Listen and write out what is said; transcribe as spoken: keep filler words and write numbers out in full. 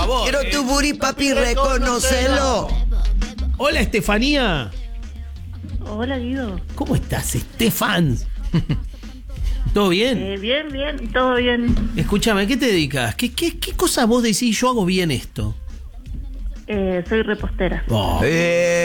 favor. Quiero eh. tu booty, papi, reconocelo. Hola, Estefanía. Hola, Guido. ¿Cómo estás, Estefan? ¿Todo bien? Eh, bien, bien, todo bien. Escúchame, ¿a qué te dedicas? ¿Qué, qué, qué cosas vos decís? Yo hago bien esto. Eh, soy repostera. Oh. Eh,